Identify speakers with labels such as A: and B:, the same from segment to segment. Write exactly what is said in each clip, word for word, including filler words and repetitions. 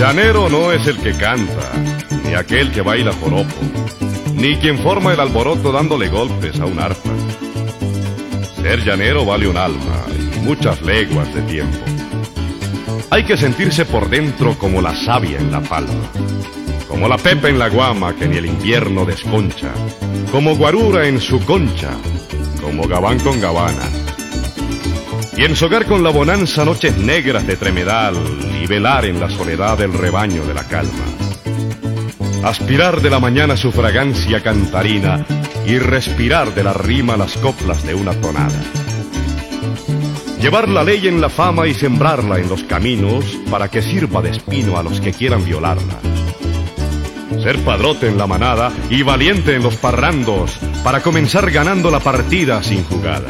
A: Llanero no es el que canta, ni aquel que baila joropo, ni quien forma el alboroto dándole golpes a un arpa. Ser llanero vale un alma y muchas leguas de tiempo. Hay que sentirse por dentro como la savia en la palma, como la pepa en la guama que ni el invierno desconcha, como guarura en su concha, como gabán con gabana. Y ensogar con la bonanza noches negras de tremedal y velar en la soledad del rebaño de la calma. Aspirar de la mañana su fragancia cantarina y respirar de la rima las coplas de una tonada. Llevar la ley en la fama y sembrarla en los caminos para que sirva de espino a los que quieran violarla. Ser padrote en la manada y valiente en los parrandos para comenzar ganando la partida sin jugada.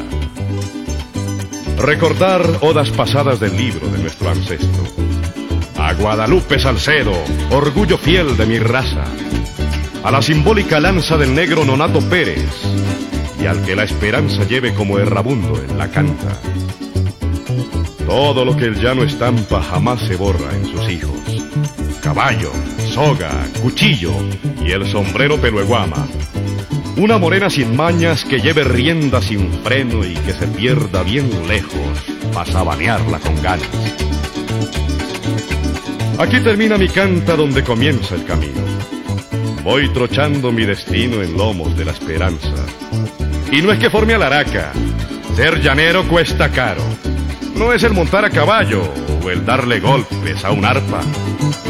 A: Recordar odas pasadas del libro de nuestro ancestro. A Guadalupe Salcedo, orgullo fiel de mi raza. A la simbólica lanza del negro Nonato Pérez y al que la esperanza lleve como errabundo en la canta. Todo lo que el llano estampa jamás se borra en sus hijos. Caballo, soga, cuchillo y el sombrero pelueguama. Una morena sin mañas que lleve rienda sin freno y que se pierda bien lejos para sabanearla con ganas. Aquí termina mi canta donde comienza el camino. Voy trochando mi destino en lomos de la esperanza. Y no es que forme alaraca, ser llanero cuesta caro. No es el montar a caballo o el darle golpes a un arpa.